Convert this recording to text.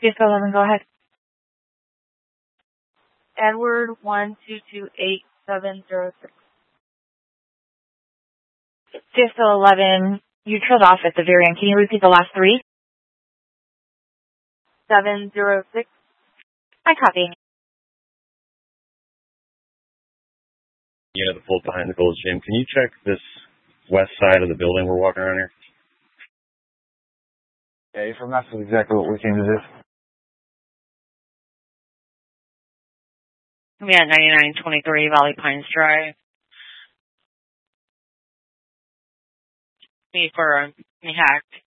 Yes, 11, go ahead. Edward 1228706. Distal 11, you trailed off at the very end. Can you repeat the last three? 706. I copy. The pull behind the Gold's Gym. Can you check this west side of the building we're walking around here? Yeah, if that's exactly what we came to do. We at 9923 Valley Pines Drive. Me for me hacked.